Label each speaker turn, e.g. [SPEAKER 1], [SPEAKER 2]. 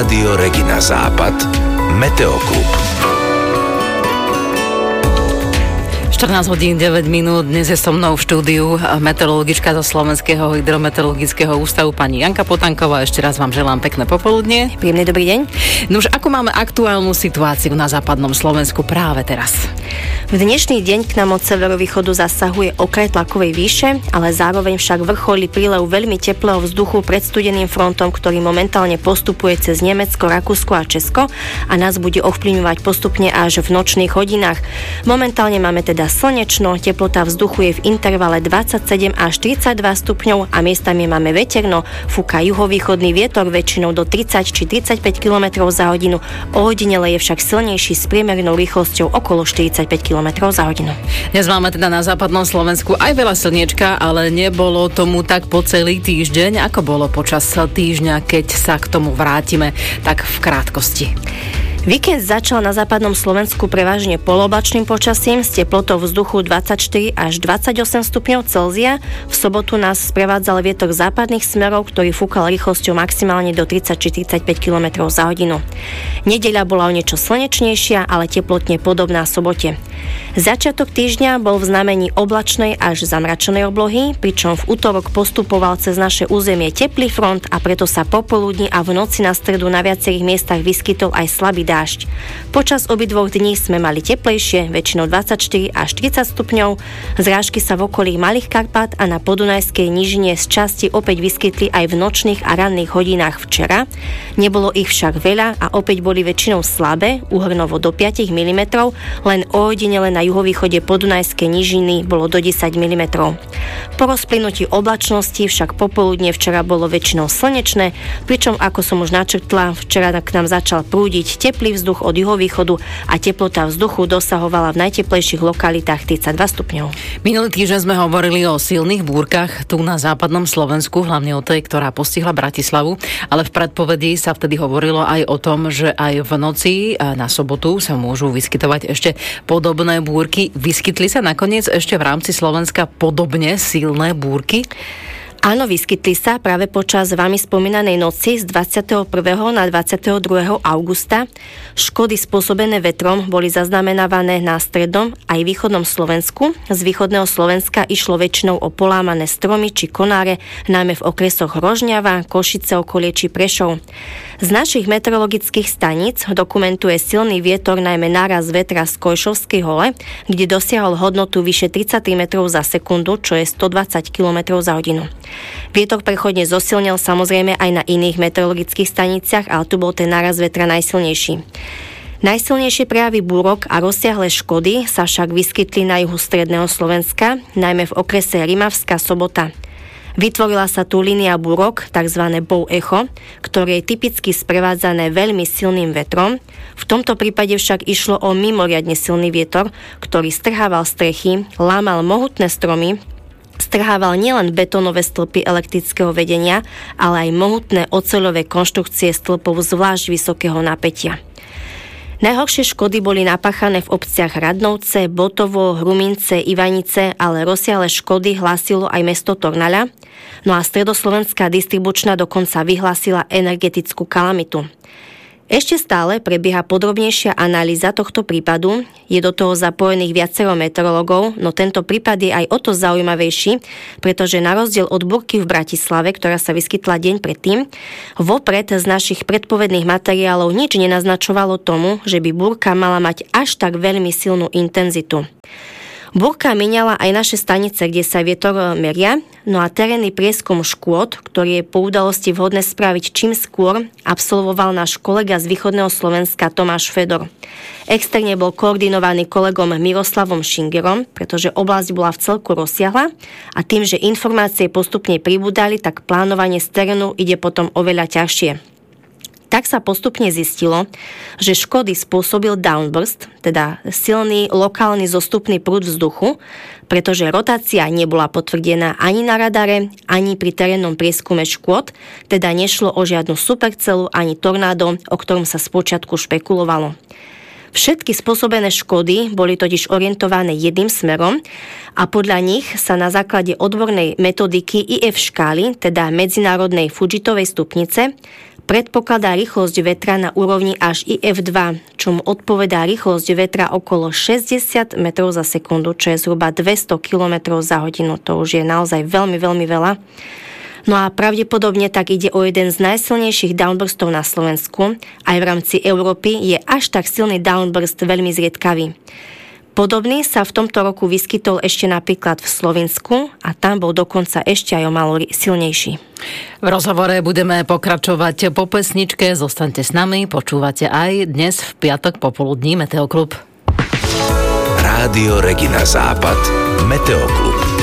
[SPEAKER 1] Rádio Regina Západ, Meteoklub.
[SPEAKER 2] 14 hodín 9 minút, dnes je so mnou v štúdiu meteorologička zo Slovenského hydrometeorologického ústavu pani Janka Potanková. Ešte raz vám želám pekné popoludnie.
[SPEAKER 3] Príjemný dobrý deň.
[SPEAKER 2] No už ako máme aktuálnu situáciu na západnom Slovensku práve teraz?
[SPEAKER 3] V dnešný deň k nám od severovýchodu zasahuje okraj tlakovej výše, ale zároveň však vrcholí prílev veľmi teplého vzduchu pred studeným frontom, ktorý momentálne postupuje cez Nemecko, Rakúsko a Česko a nás bude ovplyvňovať postupne až v nočných hodinách. Momentálne máme teda slnečno, teplota vzduchu je v intervale 27 až 32 stupňov a miestami máme veterno, fúka juhovýchodný vietor väčšinou do 30 či 35 km za hodinu, ojedinele je však silnejší s priemernou rýchlosťou okolo 45 km za hodinu.
[SPEAKER 2] Dnes máme teda na západnom Slovensku aj veľa slniečka, ale nebolo tomu tak po celý týždeň, ako bolo počas týždňa, keď sa k tomu vrátime, tak v krátkosti.
[SPEAKER 3] Víkend začal na západnom Slovensku prevažne polooblačným počasím s teplotou vzduchu 24 až 28 stupňov Celzia. V sobotu nás sprevádzal vietor západných smerov, ktorý fúkal rýchlosťou maximálne do 30 či 35 km za hodinu. Nedeľa bola o niečo slnečnejšia, ale teplotne podobná sobote. Začiatok týždňa bol v znamení oblačnej až zamračenej oblohy, pričom v utorok postupoval cez naše územie teplý front a preto sa popoludní a v noci na stredu na viacerých miestach vyskytol aj slabý dážď. Počas obidvoch dní sme mali teplejšie, väčšinou 24 až 30 stupňov. Zrážky sa v okolí Malých Karpát a na Podunajskej nížine z časti opäť vyskytli aj v nočných a ranných hodinách včera. Nebolo ich však veľa a opäť boli väčšinou slabé, úhrnovo do 5 mm, len ojedinele na juhovýchode Podunajskej nížiny bolo do 10 mm. Po rozplynutí oblačnosti však popoludne včera bolo väčšinou slnečné, pričom ako som už načrtla, včera k nám začal prúdiť teplý vzduch od juhovýchodu a teplota vzduchu dosahovala v najteplejších lokalitách 32 stupňov.
[SPEAKER 2] Minulý týždeň sme hovorili o silných búrkach tu na západnom Slovensku, hlavne o tej, ktorá postihla Bratislavu, ale v predpovedi sa vtedy hovorilo aj o tom, že aj v noci na sobotu sa môžu vyskytovať ešte podobné búrky. Vyskytli sa nakoniec ešte v rámci Slovenska podobne silné búrky?
[SPEAKER 3] Áno, vyskytli sa práve počas vami spomínanej noci z 21. na 22. augusta. Škody spôsobené vetrom boli zaznamenávané na strednom aj východnom Slovensku. Z východného Slovenska išlo väčšinou o polámané stromy či konáre, najmä v okresoch Rožňava, Košice, okolie či Prešov. Z našich meteorologických staníc dokumentuje silný vietor najmä náraz vetra z Kojšovskej hole, kde dosiahol hodnotu vyše 30 metrov za sekundu, čo je 120 km za hodinu. Vietor prechodne zosilnil samozrejme aj na iných meteorologických staniciach, ale tu bol ten náraz vetra najsilnejší. Najsilnejšie prejavy búrok a rozsiahle škody sa však vyskytli na juhu stredného Slovenska, najmä v okrese Rimavská Sobota. Vytvorila sa tu línia búrok, tzv. Bow echo, ktoré je typicky sprevádzané veľmi silným vetrom. V tomto prípade však išlo o mimoriadne silný vietor, ktorý strhával strechy, lámal mohutné stromy, strhával nielen betónové stĺpy elektrického vedenia, ale aj mohutné oceľové konštrukcie stĺpov zvlášť vysokého napätia. Najhoršie škody boli napáchané v obciach Radnovce, Botovo, Hrumince, Ivanice, ale rozsiahle škody hlásilo aj mesto Tornaľa, no a stredoslovenská distribučná dokonca vyhlásila energetickú kalamitu. Ešte stále prebieha podrobnejšia analýza tohto prípadu, je do toho zapojených viacero meteorológov, no tento prípad je aj o to zaujímavejší, pretože na rozdiel od búrky v Bratislave, ktorá sa vyskytla deň predtým, vopred z našich predpovedných materiálov nič nenaznačovalo tomu, že by búrka mala mať až tak veľmi silnú intenzitu. Búrka míňala aj naše stanice, kde sa vietor meria, no a terénny prieskum škôd, ktorý je po udalosti vhodné spraviť čím skôr, absolvoval náš kolega z východného Slovenska Tomáš Fedor. Externe bol koordinovaný kolegom Miroslavom Šingerom, pretože oblasť bola v celku rozsiahla a tým, že informácie postupne pribúdali, tak plánovanie z terénu ide potom oveľa ťažšie. Tak sa postupne zistilo, že škody spôsobil downburst, teda silný lokálny zostupný prúd vzduchu, pretože rotácia nebola potvrdená ani na radare, ani pri terénnom prieskume škôd, teda nešlo o žiadnu supercelu ani tornádo, o ktorom sa spočiatku špekulovalo. Všetky spôsobené škody boli totiž orientované jedným smerom a podľa nich sa na základe odbornej metodiky IF škály, teda medzinárodnej Fujitovej stupnice, Predpokladá rýchlosť vetra na úrovni až IF2, čomu odpovedá rýchlosť vetra okolo 60 metrov za sekundu, čo je zhruba 200 km za hodinu. To už je naozaj veľmi, veľmi veľa. No a pravdepodobne tak ide o jeden z najsilnejších downburstov na Slovensku. Aj v rámci Európy je až tak silný downburst veľmi zriedkavý. Podobný sa v tomto roku vyskytol ešte napríklad v Slovensku a tam bol dokonca ešte aj o malo silnejší.
[SPEAKER 2] V rozhovore budeme pokračovať po pesničke. Zostaňte s nami, počúvate aj dnes v piatok popoludní Meteoklub.
[SPEAKER 1] Rádio Regina Západ, Meteoklub.